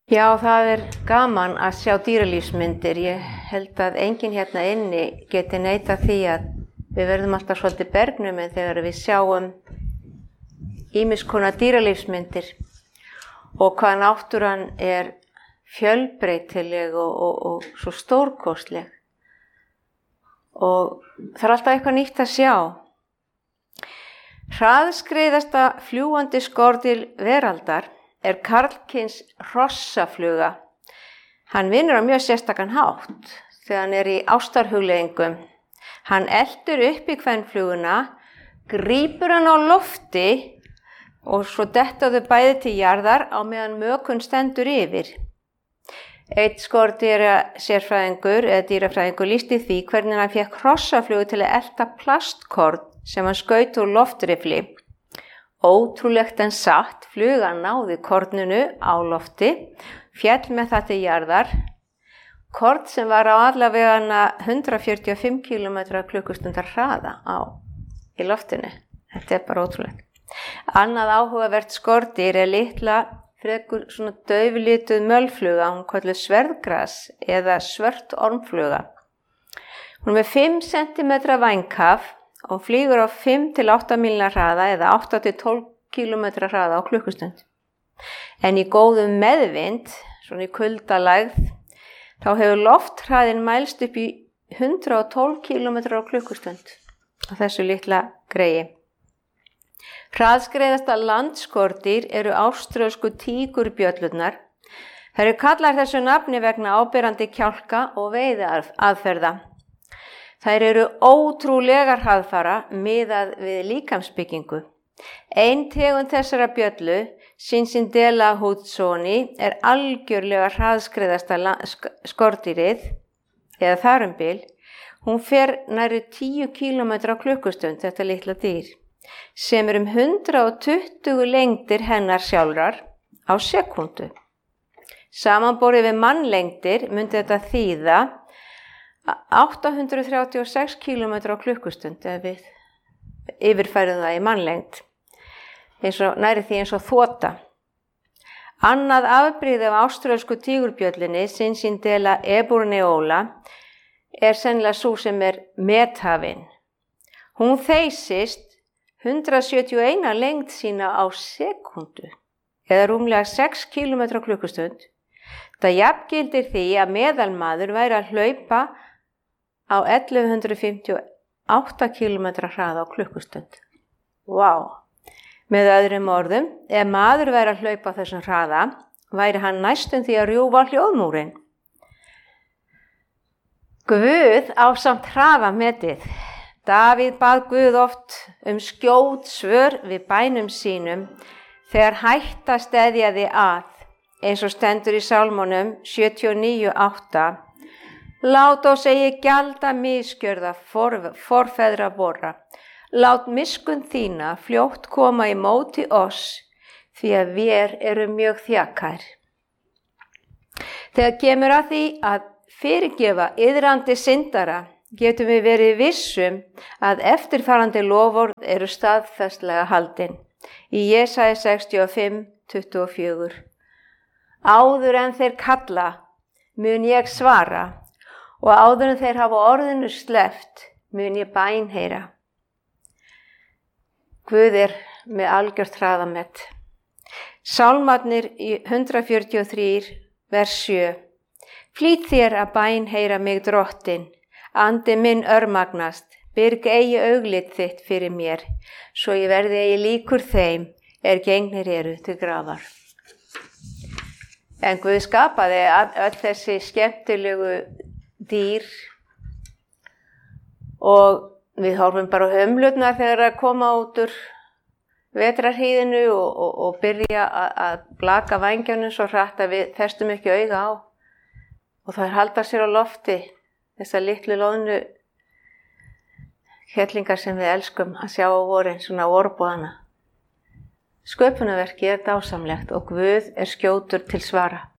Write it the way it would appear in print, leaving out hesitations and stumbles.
Já, það gaman að sjá dýralífsmyndir. Ég held að enginn hérna inni geti neitað því að við verðum alltaf svolítið bergnumin þegar við sjáum ýmiss konar dýralífsmyndir og hvað náttúran fjölbreytileg og svo stórkostleg. Og það alltaf eitthvað nýtt að sjá. Hraðskreiðasta fljúgandi skordýr veraldar karlkyns hrossafluga. Hann vinnur á mjög sérstakan hátt þegar hann í ástarhugleiðingum. Hann eltur upp í kvenfluguna, grípur hann á lofti og svo detta þau bæði til jarðar á meðan mökun stendur yfir. Einn skordýrasérfræðingur eða dýrafræðingur lýsti því hvernig hann fékk hrossaflugu til að elta plastkorn sem hann skaut úr loftrifli. Ótrúlegt en satt, flugan náði korninu á lofti, féll með það til jarðar, korn sem var á allavega 145 km/klukkustundar hraða í loftinu. Þetta bara ótrúlegt. Annað áhugavert skordýr litla, frekur svona dauflituð mölfluga, hún kölluð sverðgras eða svört ormfluga. Hún með 5 cm vængkaf og flýgur á 5 til 8 mílna hraða eða 8 til 12 km hraða á klukkustund. En í góðum meðvind, svona í kuldalægð, þá hefur lofthraðinn mælst upp í 112 km á klukkustund á þessu litla greyi. Hraðskreiðasta landskordýr áströlsku tígurbjöllurnar. Þær kallar þessu nafni vegna áberandi kjálka og veiðiaðferða. Þær ótrúlegar hraðfara miðað við líkamsbyggingu. Ein tegund þessara bjöllu, Cincindela hudsoni, algjörlega hraðskreiðasta skordýrið, eða þar bil. Hún fer nærri 10 km á klukkustund, þetta litla dýr, sem 120 lengdir hennar sjálfrar á sekúndu. Samanborið við mannlengdir myndi þetta þýða 836 km á klukkustund ef við yfirfærum það í mannlengd. Næri því eins og þota. Annað afbrigði af áströlsku tígurbjöllinni, Cincindela eburneola, sennilega sú sem methafin. Hún þeysist 171 lengd sína á sekúndu, eða rúmlega 6 km á klukkustund. Það jafngildir því að meðalmaður væri að hlaupa á 1158 km hraða á klukkustund. Vá! Með öðrum orðum, ef maður væri að hlaupa á þessum hraða, væri hann næstum því að rjúfa hljóðmúrinn. Guð ásamt hraðametið. Davíð bað Guð oft skjót svör við bænum sínum þegar hætta steðjaði að, eins og stendur í Sálmunum 79:8. Lát oss eigi gjalda misgjörða forfeðra vorra. Lát miskunn þína fljótt koma í móti oss, því að vér mjög þjakær. Þegar kemur að því að fyrirgefa iðrandi syndara, getum við verið vissum að eftirfarandi loforð staðfestlega haldin. Í Jesaja 65:24. Áður en þeir kalla, mun ég svara, og áður en þeir hafa orðinu sleppt, mun ég bænheyra. Guð með algjört hraðamet. Sálmarnir í 143, vers 7. Flýt þér að bænheyra mig drottinn, andi minn örmagnast, byrg eigi augliti þitt fyrir mér, svo ég verði eigi líkur þeim, gengnir til grafar. En Guð skapaði öll þessi skemmtilegu dýr og við horfum bara á hömlurnar þegar að koma út úr vetrarhýðinu og byrja að blaka vængjanum svo hratt að við festum ekki auga á. Og þær halda sér á lofti, þessar litlu loðnu kettlingar sem við elskum að sjá á vorin, svona vorboðana. Sköpunarverkið dásamlegt og Guð skjótur til svara.